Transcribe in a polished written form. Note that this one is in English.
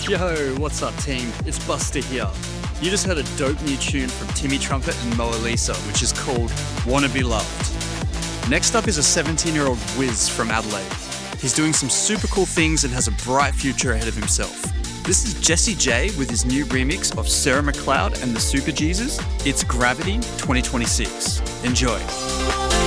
Yo, what's up team? It's Buster here. You just heard a dope new tune from Timmy Trumpet and Moa Lisa, which is called Wanna Be Loved. Next up is a 17-year-old Wiz from Adelaide. He's doing some super cool things and has a bright future ahead of himself. This is Jesse J with his new remix of Sarah McLeod and the Super Jesus. It's Gravity 2026. Enjoy.